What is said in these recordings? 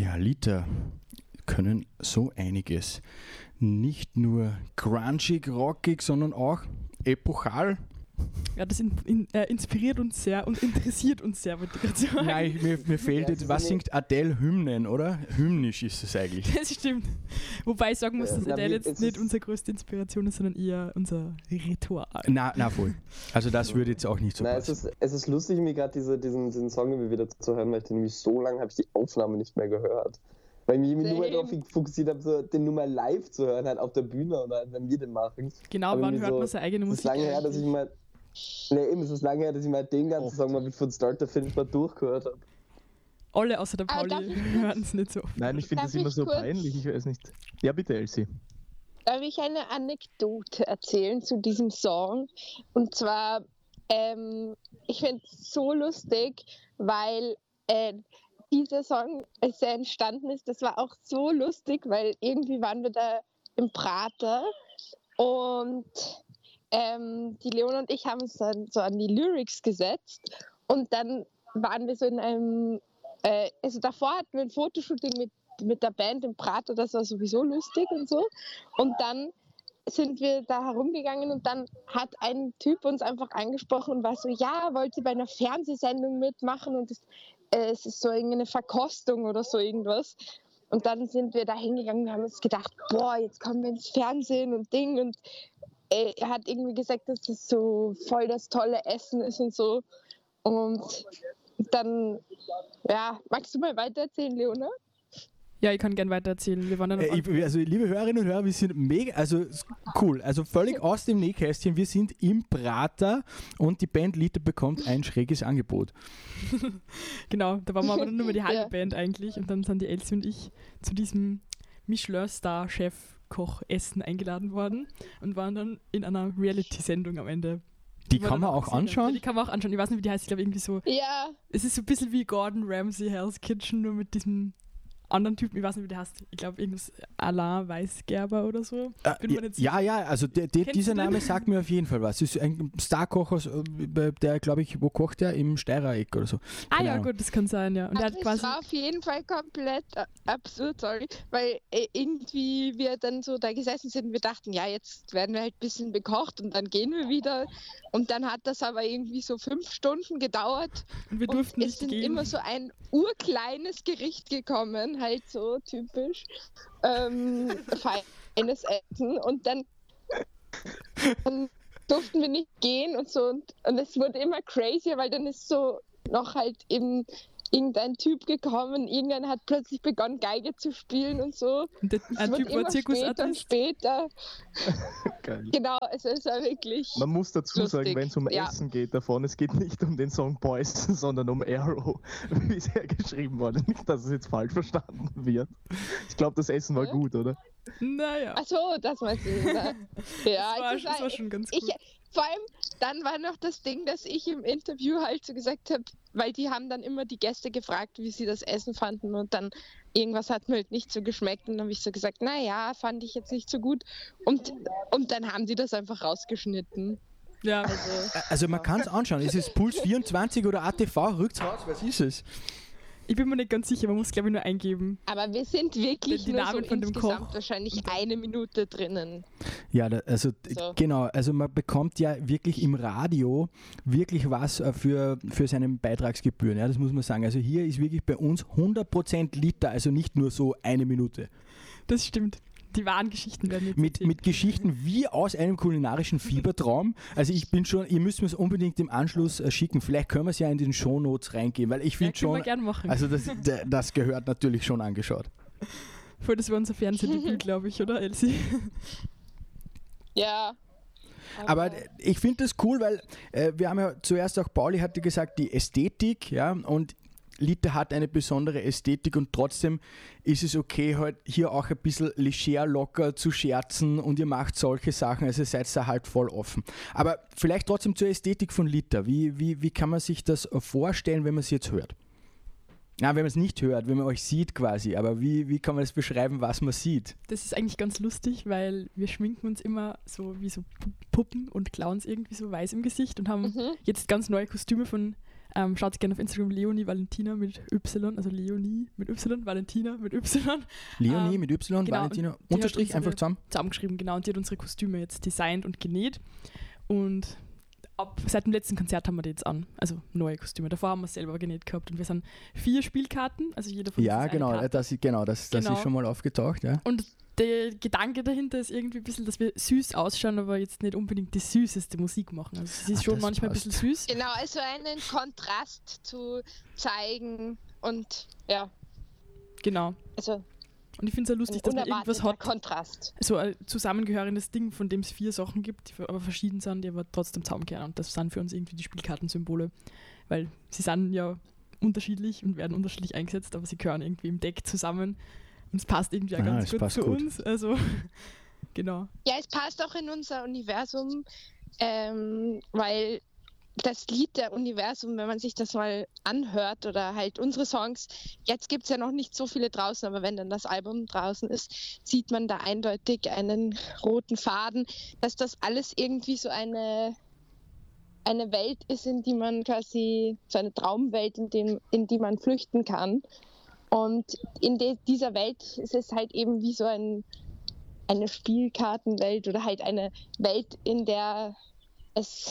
Ja, Lieder können so einiges. Nicht nur grungig, rockig, sondern auch epochal. Ja, das inspiriert uns sehr und interessiert uns sehr, wollte ich gerade sagen. Nein, mir fehlt jetzt, was singt Adele? Hymnen, oder? Hymnisch ist es eigentlich. Das stimmt. Wobei ich sagen muss, dass Adele jetzt nicht unsere größte Inspiration ist, sondern eher unser Ritual. Na voll. Also das würde jetzt auch nicht so passen. Es ist lustig, mir gerade diesen Song immer wieder zu hören, weil ich den nämlich so lange habe ich die Aufnahme nicht mehr gehört. Weil ich mich nur mal darauf fokussiert habe, so, den nur mal live zu hören, halt auf der Bühne oder halt, wenn wir den machen. Genau, aber wann hört man seine eigene Musik? Es ist lange her, dass ich mal... es ist lange her, dass ich mal den ganzen Song mal von Start to Finish mal durchgehört habe. Alle außer der Pauli hören es nicht so. Nein, ich finde das immer so peinlich, ich weiß nicht. Ja, bitte, Elsie. Darf ich eine Anekdote erzählen zu diesem Song? Und zwar, ich finde es so lustig, weil dieser Song, als er entstanden ist, das war auch so lustig, weil irgendwie waren wir da im Prater und die Leona und ich haben uns dann so an die Lyrics gesetzt und dann waren wir so in einem, also davor hatten wir ein Fotoshooting mit der Band im Prater, das war sowieso lustig und so, und dann sind wir da herumgegangen und dann hat ein Typ uns einfach angesprochen und war so, ja, wollt ihr bei einer Fernsehsendung mitmachen und es ist so irgendeine Verkostung oder so irgendwas. Und dann sind wir da hingegangen und haben uns gedacht, boah, jetzt kommen wir ins Fernsehen und Ding. Und er hat irgendwie gesagt, dass das so voll das tolle Essen ist und so. Und dann, ja, magst du mal weitererzählen, Leona? Ja, ich kann gerne weitererzählen. Wir waren dann also, liebe Hörerinnen und Hörer, wir sind mega, also cool, also völlig aus dem Nähkästchen. Wir sind im Prater und die Band Lieder bekommt ein schräges Angebot. Genau, da waren wir aber nur mal die halbe Band eigentlich und dann sind die Elsie und ich zu diesem Michelin-Star-Chef-Koch-Essen eingeladen worden und waren dann in einer Reality-Sendung am Ende. Die kann man auch anschauen? Ja, die kann man auch anschauen. Ich weiß nicht, wie die heißt. Ich glaube irgendwie so. Ja. Es ist so ein bisschen wie Gordon Ramsay Hell's Kitchen, nur mit diesem anderen Typen, ich weiß nicht, wie der heißt. Ich glaube, irgendwas Alain Weisgerber oder so. Also dieser Name sagt mir auf jeden Fall was. Das ist ein Starkocher, der, glaube ich, wo kocht der? Im Steirereck oder so. Keine Ahnung. Gut, das kann sein, ja. Und das war auf jeden Fall komplett absurd, weil irgendwie wir dann so da gesessen sind und wir dachten, ja, jetzt werden wir halt ein bisschen bekocht und dann gehen wir wieder. Und dann hat das aber irgendwie so 5 Stunden gedauert. Und wir durften nicht es sind gehen. immer so ein urkleines Gericht gekommen, halt so typisch feines Essen. Und dann durften wir nicht gehen und so. Und es wurde immer crazier, weil dann ist so noch halt eben irgendein Typ gekommen, irgendeiner hat plötzlich begonnen, Geige zu spielen und so. Und ein Typ war Zirkusartist. Später. Geil. Genau, es ist ja wirklich Man muss dazu lustig. sagen, wenn es um Essen geht davon, es geht nicht um den Song Boys, sondern um Arrow, wie es geschrieben wurde. Nicht, dass es jetzt falsch verstanden wird. Ich glaube, das Essen war gut, oder? Naja. Achso, das meinst du. Ne? Ja, das war schon ganz gut. Vor allem, dann war noch das Ding, dass ich im Interview halt so gesagt habe, weil die haben dann immer die Gäste gefragt, wie sie das Essen fanden und dann irgendwas hat mir halt nicht so geschmeckt und dann habe ich so gesagt, naja, fand ich jetzt nicht so gut und dann haben die das einfach rausgeschnitten. Ja. Also man kann es anschauen, ist es Puls 24 oder ATV, rückt's raus, was ist es? Ich bin mir nicht ganz sicher, man muss glaube ich nur eingeben. Aber wir sind wirklich die nur Namen so von dem insgesamt Koch. wahrscheinlich 1 Minute drinnen. Ja, genau, also man bekommt ja wirklich im Radio wirklich was für seine Beitragsgebühren, ja, das muss man sagen. Also hier ist wirklich bei uns 100% Liter, also nicht nur so 1 Minute. Das stimmt. Die wahren Geschichten werden jetzt mit Geschichten wie aus einem kulinarischen Fiebertraum. Also ich bin schon, ihr müsst mir es unbedingt im Anschluss schicken. Vielleicht können wir es ja in den Shownotes reingeben, weil ich finde schon, wir gern machen. Also das gehört natürlich schon angeschaut. Voll, das war unser Fernsehdebüt, glaube ich, oder Elsie? Ja. Aber ich finde das cool, weil wir haben ja zuerst auch, Pauli hatte gesagt, die Ästhetik, ja, und Litter hat eine besondere Ästhetik und trotzdem ist es okay, halt hier auch ein bisschen leger, locker zu scherzen und ihr macht solche Sachen, also seid da halt voll offen. Aber vielleicht trotzdem zur Ästhetik von Litter. Wie kann man sich das vorstellen, wenn man es jetzt hört? Ja, wenn man es nicht hört, wenn man euch sieht quasi, aber wie kann man das beschreiben, was man sieht? Das ist eigentlich ganz lustig, weil wir schminken uns immer so wie so Puppen und Clowns irgendwie so weiß im Gesicht und haben jetzt ganz neue Kostüme von Schaut gerne auf Instagram Leonie Valentina mit Y, also Leonie mit Y, Valentina mit Y. Leonie mit Y, genau, Valentina, Unterstrich, einfach zusammengeschrieben, genau. Und die hat unsere Kostüme jetzt designt und genäht. Und seit dem letzten Konzert haben wir die jetzt an. Also neue Kostüme. Davor haben wir es selber genäht gehabt. Und wir sind 4 Spielkarten, also jeder von uns Ja, ist eine genau, Karte. das ist schon mal aufgetaucht, ja. Und der Gedanke dahinter ist irgendwie ein bisschen, dass wir süß ausschauen, aber jetzt nicht unbedingt die süßeste Musik machen. Also es ist schon manchmal ein bisschen süß. Genau, also einen Kontrast zu zeigen und ja. Genau. Also und ich finde es ja lustig, dass man irgendwas hat, Kontrast. so ein zusammengehörendes Ding, von dem es 4 Sachen gibt, die aber verschieden sind, die aber trotzdem zusammenkehren. Und das sind für uns irgendwie die Spielkartensymbole, weil sie sind ja unterschiedlich und werden unterschiedlich eingesetzt, aber sie gehören irgendwie im Deck zusammen. Und es passt irgendwie auch ganz gut zu uns. Also, genau. Ja, es passt auch in unser Universum, weil das Lied der Universum, wenn man sich das mal anhört oder halt unsere Songs, jetzt gibt es ja noch nicht so viele draußen, aber wenn dann das Album draußen ist, sieht man da eindeutig einen roten Faden, dass das alles irgendwie so eine Welt ist, in die man quasi, so eine Traumwelt, in die man flüchten kann. Und in dieser Welt ist es halt eben wie so eine Spielkartenwelt oder halt eine Welt, in der es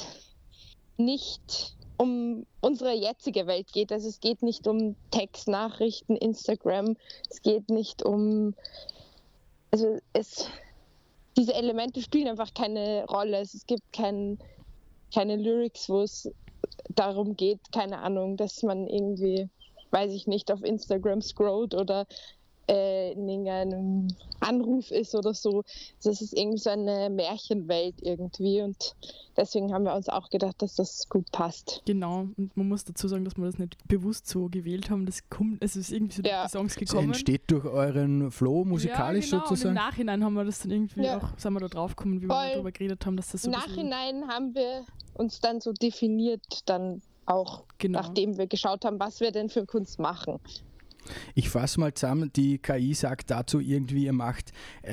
nicht um unsere jetzige Welt geht. Also es geht nicht um Textnachrichten, Instagram, es geht nicht um... Also diese Elemente spielen einfach keine Rolle. Es gibt keine Lyrics, wo es darum geht, keine Ahnung, dass man irgendwie... weiß ich nicht, auf Instagram scrollt oder in irgendeinem Anruf ist oder so. Das ist irgendwie so eine Märchenwelt irgendwie und deswegen haben wir uns auch gedacht, dass das gut passt. Genau, und man muss dazu sagen, dass wir das nicht bewusst so gewählt haben. Es ist irgendwie so durch die Songs gekommen. Es entsteht durch euren Flow musikalisch ja, genau. sozusagen. Und im Nachhinein haben wir das dann irgendwie auch, sind wir da drauf gekommen, wie wir darüber geredet haben, dass das so im Nachhinein haben wir uns dann so definiert, dann auch, nachdem wir geschaut haben, was wir denn für Kunst machen. Ich fasse mal zusammen, die KI sagt dazu irgendwie, ihr macht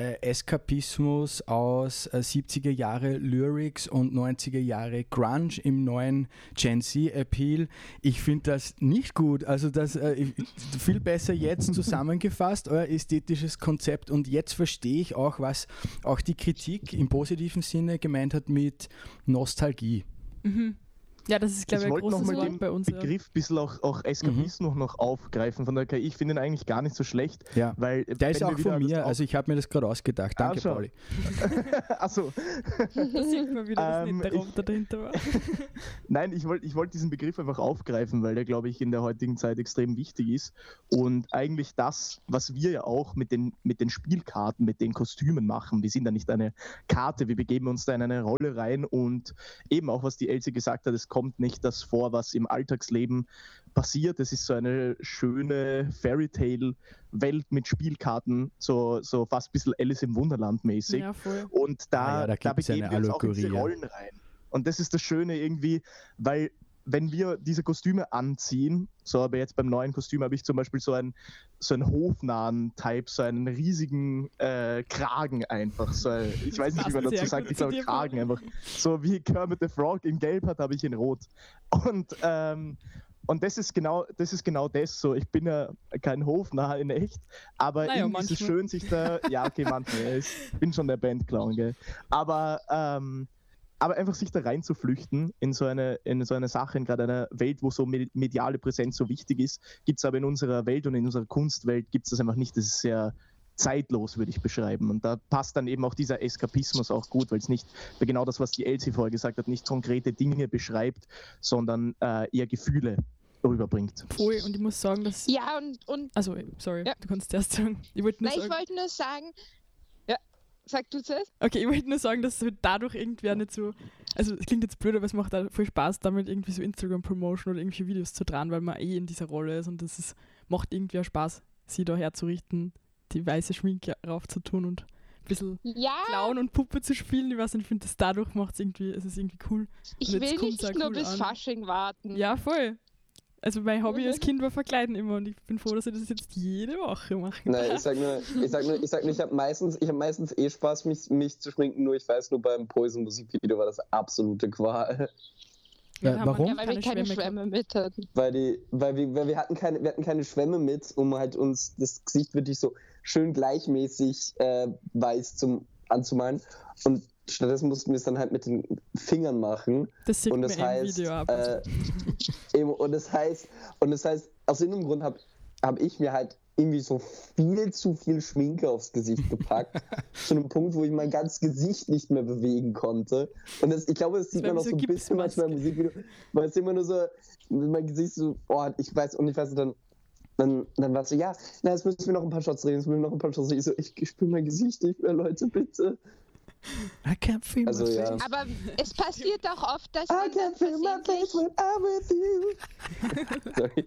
Eskapismus aus 70er Jahre Lyrics und 90er Jahre Grunge im neuen Gen Z-Appeal. Ich finde das nicht gut, also das viel besser jetzt zusammengefasst, euer ästhetisches Konzept, und jetzt verstehe ich auch, was auch die Kritik im positiven Sinne gemeint hat mit Nostalgie. Mhm. Ja, das ist, glaube ich, ein großes Wort bei uns. Ich wollte noch mal den Begriff ein bisschen auch Eskapismus noch aufgreifen von der KI. Ich finde ihn eigentlich gar nicht so schlecht. Ja, weil, der ist auch von mir, also ich habe mir das gerade ausgedacht. Danke, Pauli. Achso. Da sieht man wieder, dass nicht der Roboter dahinter war. Nein, ich wollte diesen Begriff einfach aufgreifen, weil der, glaube ich, in der heutigen Zeit extrem wichtig ist. Und eigentlich das, was wir ja auch mit den Spielkarten, mit den Kostümen machen. Wir sind da nicht eine Karte, wir begeben uns da in eine Rolle rein und eben auch, was die Elsie gesagt hat, es kommt nicht das vor, was im Alltagsleben passiert. Es ist so eine schöne Fairy-Tale-Welt mit Spielkarten, so fast ein bisschen Alice im Wunderland mäßig. Ja, voll. Und da begeben wir uns auch in diese Allegorie, Rollen rein. Und das ist das Schöne irgendwie, weil wenn wir diese Kostüme anziehen, so aber jetzt beim neuen Kostüm habe ich zum Beispiel so einen Hofnahen-Type, so einen riesigen Kragen einfach. Ich weiß nicht, wie man dazu sagt, ich glaube Kragen einfach. So wie Kermit the Frog in Gelb hat, habe ich in Rot. Und das ist genau das. So, ich bin ja kein Hofnarr in echt, aber irgendwie ist es schön, sich da. Ja, okay, manchmal. Ich bin schon der Bandclown, gell. Aber einfach sich da rein zu flüchten in so eine Sache, in gerade einer Welt, wo so mediale Präsenz so wichtig ist, gibt es aber in unserer Welt und in unserer Kunstwelt gibt es das einfach nicht. Das ist sehr zeitlos, würde ich beschreiben. Und da passt dann eben auch dieser Eskapismus auch gut, weil es nicht, genau das, was die Elsie vorher gesagt hat, nicht konkrete Dinge beschreibt, sondern eher Gefühle rüberbringt. Voll, und ich muss sagen, dass... Ja, und also, sorry, du kannst erst sagen. Ich wollte nur sagen... Sag du zuerst? Okay, ich wollte nur sagen, dass es dadurch irgendwie auch nicht so, also es klingt jetzt blöd, aber es macht auch voll Spaß, damit irgendwie so Instagram-Promotion oder irgendwelche Videos zu drehen, weil man in dieser Rolle ist und macht irgendwie auch Spaß, sie da herzurichten, die weiße Schminke raufzutun und ein bisschen Clown und Puppe zu spielen. Ich weiß nicht, ich finde, dadurch macht es irgendwie cool. Ich will nicht nur bis Fasching warten. Ja, voll. Also mein Hobby als Kind war Verkleiden immer und ich bin froh, dass ich das jetzt jede Woche mache. Nein, ich sag nur, ich habe meistens Spaß, mich zu schminken, nur ich weiß, nur beim Poison Musikvideo war das absolute Qual. Warum? Ja, weil wir keine Schwämme mit hatten. Weil wir hatten keine Schwämme mit, um halt uns das Gesicht wirklich so schön gleichmäßig weiß anzumalen. Und stattdessen mussten wir es dann halt mit den Fingern machen. Das sieht und man im Video ab. Und das heißt, aus irgendeinem Grund hab ich mir halt irgendwie so viel zu viel Schminke aufs Gesicht gepackt. Zu einem Punkt, wo ich mein ganzes Gesicht nicht mehr bewegen konnte. Und ich glaube, das sieht man auch so ein bisschen manchmal im Musikvideo, weil es immer nur so, mein Gesicht so, ich weiß, dann war es so, jetzt müssen wir noch ein paar Shots drehen, Ich so, ich spüre mein Gesicht nicht mehr, Leute, bitte. I can't feel my face. Ja. Aber es passiert auch oft, dass I can't feel my face when I'm with you. Sorry.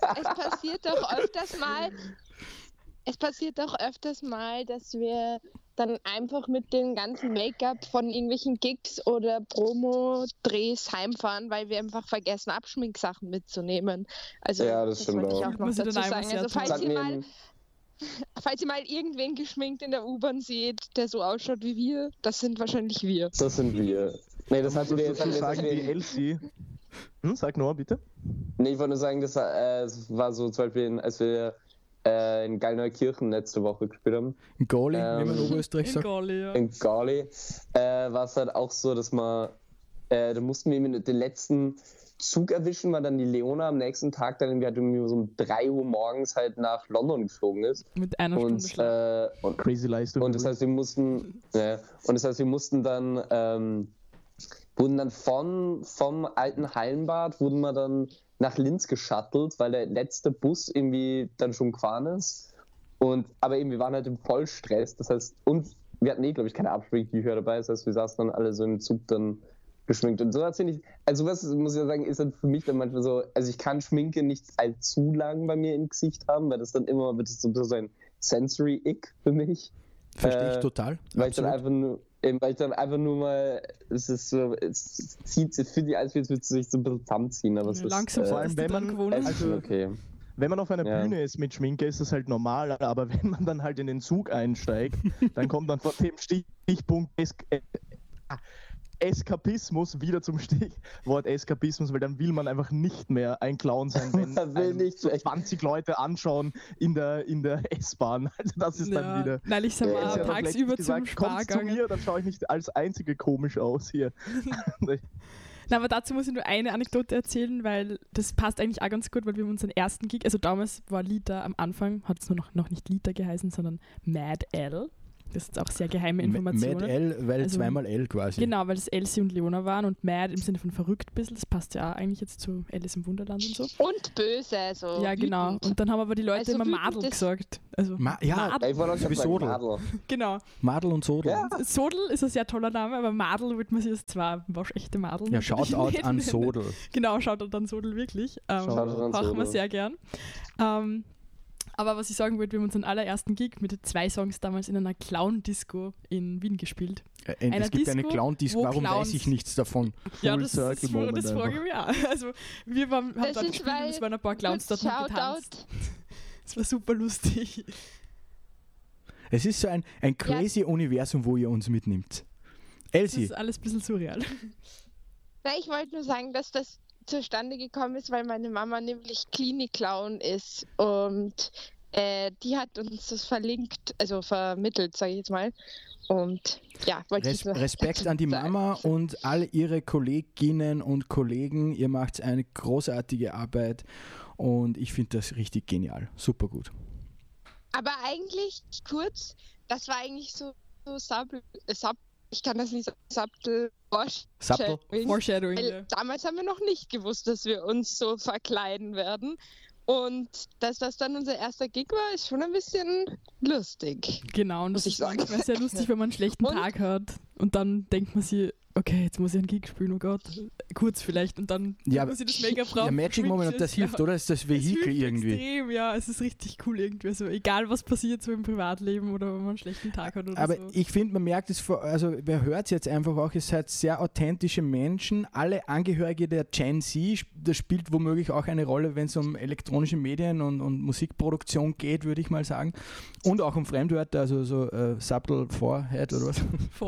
Es passiert auch öfters mal, dass wir dann einfach mit dem ganzen Make-up von irgendwelchen Gigs oder Promo-Drehs heimfahren, weil wir einfach vergessen, Abschminksachen mitzunehmen. Also ja, das stimmt wollte ich auch noch dazu sagen. Also falls ihr mal irgendwen geschminkt in der U-Bahn seht, der so ausschaut wie wir, das sind wahrscheinlich wir. Das sind wir. Nee, das hatten wir jetzt sagen wie Elsie. Sag Noah, bitte. Nee, ich wollte nur sagen, das war so zum Beispiel, als wir in Gallneukirchen letzte Woche gespielt haben. In Gali, wie man in Oberösterreich sagt. In Gali war es halt auch so, dass da mussten wir den letzten Zug erwischen, weil dann die Leona am nächsten Tag dann irgendwie so um 3 Uhr morgens halt nach London geflogen ist. Mit einer Stunde Schlaf. Und crazy Leistung. Und das heißt, wir mussten dann wurden dann vom alten Hallenbad wurden wir dann nach Linz geschuttelt, weil der letzte Bus irgendwie dann schon gefahren ist. Aber eben, wir waren halt im Vollstress. Das heißt, und wir hatten glaube ich, keine Abschminktücher dabei. Das heißt, wir saßen dann alle so im Zug dann geschminkt. Und sowas finde ich, also was muss ich ja sagen, ist dann für mich dann manchmal so, also ich kann Schminke nicht allzu lang bei mir im Gesicht haben, weil das dann immer wird es so ein Sensory-Ick für mich. Verstehe ich total. Weil ich dann einfach nur mal, es ist so, es fühlt sich als würde es sich so ein bisschen zusammenziehen, aber es langsam ist vor allem, wenn man okay. Wenn man auf einer Bühne ist mit Schminke, ist das halt normal, aber wenn man dann halt in den Zug einsteigt, dann kommt dann vor dem Stichpunkt Eskapismus wieder zum Stichwort Eskapismus, weil dann will man einfach nicht mehr ein Clown sein, wenn so 20 Leute anschauen in der S-Bahn. Also das ist dann wieder... Nein, ich sag mal, tagsüber zum Spargang. Kommst zu mir, dann schaue ich nicht als Einzige komisch aus hier. Na, aber dazu muss ich nur eine Anekdote erzählen, weil das passt eigentlich auch ganz gut, weil wir haben unseren ersten Gig, also damals war Lita am Anfang, hat es nur noch nicht Lita geheißen, sondern Mad L. Das ist auch sehr geheime Informationen. Mad L, weil also, zweimal L quasi. Genau, weil es Elsie und Leona waren und Mad im Sinne von verrückt ein bisschen. Das passt ja auch eigentlich jetzt zu Alice im Wunderland und so. Und böse, so. Ja, genau. Und dann haben aber die Leute immer Madel gesagt. Also ich wollte auch wie Sodel. Madel. Genau. Madel und Sodel. Ja. Sodel ist ein sehr toller Name, aber Madel wird man sich als zwar waschechte Madel. Ja, Shoutout an Sodel. Genau, Shoutout an Sodel, wirklich. Machen wir sehr gern. Aber was ich sagen wollte, wir haben unseren allerersten Gig mit 2 Songs damals in einer Clown-Disco in Wien gespielt. Es gibt eine Clown-Disco, warum weiß ich nichts davon? Ja, das frage ich mich auch. Also wir haben dort gespielt und es waren ein paar Clowns dort getanzt. Es war super lustig. Es ist so ein crazy Universum, wo ihr uns mitnimmt. Elsie. Das ist alles ein bisschen surreal. Ja, ich wollte nur sagen, dass das zustande gekommen ist, weil meine Mama nämlich Klinik-Clown ist und die hat uns das vermittelt, sage ich jetzt mal. Und ja, wollte ich Respekt an die Mama und all ihre Kolleginnen und Kollegen. Ihr macht eine großartige Arbeit und ich finde das richtig genial. Super gut. Aber eigentlich kurz, das war eigentlich so ich kann das nicht sagen, Foreshadowing. Weil damals haben wir noch nicht gewusst, dass wir uns so verkleiden werden. Und dass das dann unser erster Gig war, ist schon ein bisschen lustig. Genau, und das ist manchmal sehr lustig, wenn man einen schlechten Tag hat und dann denkt man sich, okay, jetzt muss ich einen Gig spielen, oh Gott, kurz vielleicht und dann muss ich das mega brauchen. Ja, Magic Moment, das hilft, oder? Das ist das Vehikel irgendwie. Extrem, ja, es ist richtig cool irgendwie, also egal was passiert so im Privatleben oder wenn man einen schlechten Tag hat oder aber so. Ich finde, man merkt es, also wer hört es jetzt einfach auch, ihr seid sehr authentische Menschen, alle Angehörige der Gen Z, das spielt womöglich auch eine Rolle, wenn es um elektronische Medien und Musikproduktion geht, würde ich mal sagen, und auch um Fremdwörter, also so Subtle Forehead oder was? Foreshadowing.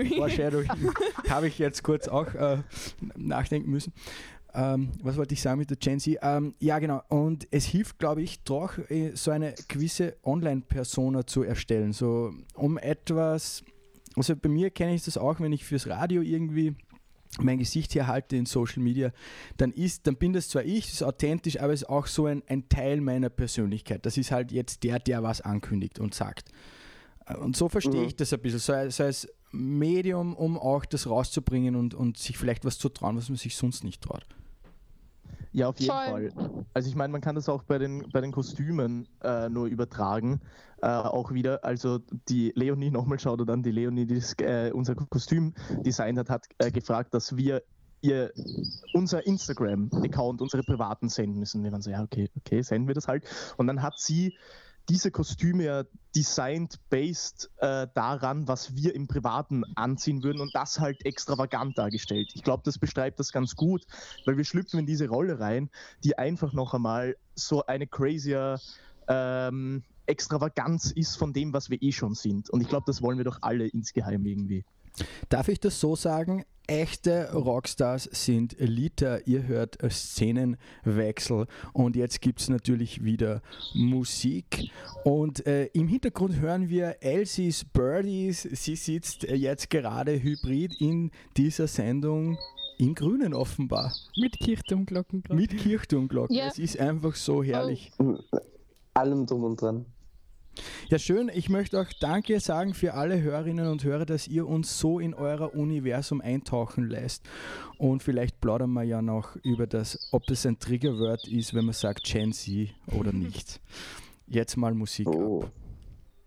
Foreshadowing. Habe ich jetzt kurz auch nachdenken müssen. Was wollte ich sagen mit der Gen Z? Ja, genau. Und es hilft, glaube ich, doch, so eine gewisse Online-Persona zu erstellen. So um etwas, also bei mir kenne ich das auch, wenn ich fürs Radio irgendwie mein Gesicht hier halte in Social Media, dann bin das zwar ich, das ist authentisch, aber es ist auch so ein Teil meiner Persönlichkeit. Das ist halt jetzt der was ankündigt und sagt. Und so verstehe ich das ein bisschen, so als Medium, um auch das rauszubringen und sich vielleicht was zu trauen, was man sich sonst nicht traut. Ja, auf jeden Fall. Also ich meine, man kann das auch bei den Kostümen nur übertragen. Auch wieder, also die Leonie, nochmal schaut er dann, die Leonie, die unser Kostüm designt hat gefragt, dass wir unser Instagram-Account, unsere privaten senden müssen. Wir waren so, ja, okay, senden wir das halt. Und dann hat sie diese Kostüme ja designt based daran, was wir im Privaten anziehen würden und das halt extravagant dargestellt. Ich glaube, das beschreibt das ganz gut, weil wir schlüpfen in diese Rolle rein, die einfach noch einmal so eine crazier Extravaganz ist von dem, was wir schon sind. Und ich glaube, das wollen wir doch alle insgeheim irgendwie. Darf ich das so sagen? Echte Rockstars sind Elite. Ihr hört Szenenwechsel und jetzt gibt es natürlich wieder Musik. Und im Hintergrund hören wir Elsie's Birdies. Sie sitzt jetzt gerade hybrid in dieser Sendung in Grünen offenbar. Mit Kirchturmglocken. Mit Kirchturmglocken. Ja. Es ist einfach so herrlich. Allem drum und dran. Ja, schön. Ich möchte auch Danke sagen für alle Hörerinnen und Hörer, dass ihr uns so in euer Universum eintauchen lässt. Und vielleicht plaudern wir ja noch über das, ob das ein Triggerwort ist, wenn man sagt Gen Z oder nicht. Jetzt mal Musik ab.